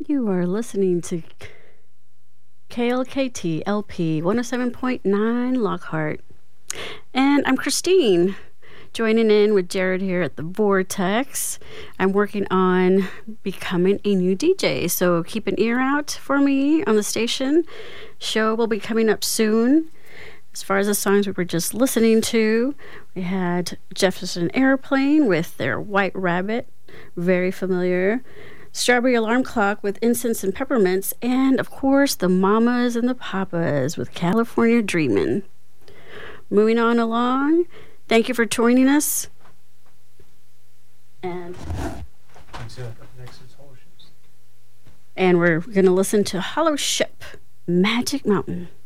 You are listening to KLKT LP 107.9 Lockhart. And I'm Christine, joining in with Jared here at the Vortex. I'm working on becoming a new DJ, so keep an ear out for me on the station. Show will be coming up soon. As far as the songs we were just listening to, we had Jefferson Airplane with their White Rabbit, very familiar. Strawberry Alarm Clock with Incense and Peppermints, and of course the Mamas and the Papas with California Dreamin'. Moving on along, thank you for joining us. And we're going to listen to Hollow Ship, Magic Mountain.